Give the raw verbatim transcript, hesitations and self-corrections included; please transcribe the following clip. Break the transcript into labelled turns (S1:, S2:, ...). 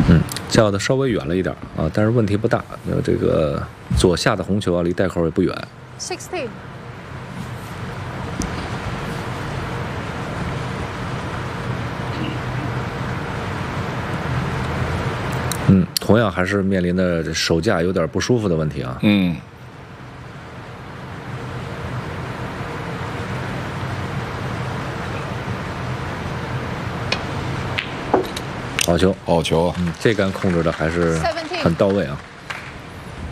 S1: 嗯，叫的稍微远了一点啊，但是问题不大。呃，这个左下的红球啊，离袋口也不远。
S2: sixteen。
S1: 嗯，同样还是面临的手架有点不舒服的问题啊。
S3: 嗯。
S1: 好球，
S3: 好球啊！
S1: 嗯，这杆控制的还是很到位啊。